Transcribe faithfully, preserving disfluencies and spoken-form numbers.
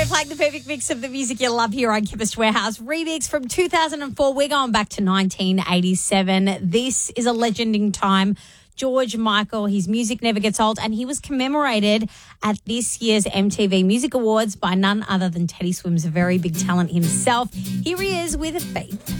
playing the perfect mix of the music you love here on Chemist Warehouse. Remix from two thousand four. We're going back to nineteen eighty-seven. This is a legend in time. George Michael, his music never gets old, and he was commemorated at this year's M T V Music Awards by none other than Teddy Swims, a very big talent himself. Here he is with Faith.